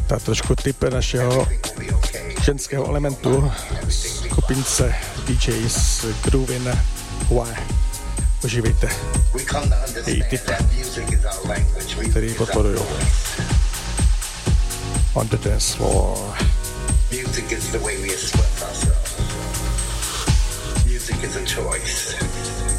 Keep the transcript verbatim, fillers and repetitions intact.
Ta trošku typ našeho ženského elementu skupince D Js Groovin Y. Uživejte její typ, který podporují. On the dance floor. Music is the way we express ourselves. Music is a choice.